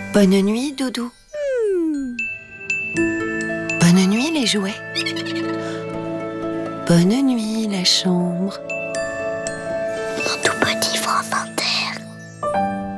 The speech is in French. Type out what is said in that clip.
Bonne nuit, Doudou. Bonne nuit, les jouets. Bonne nuit, la chambre. Un tout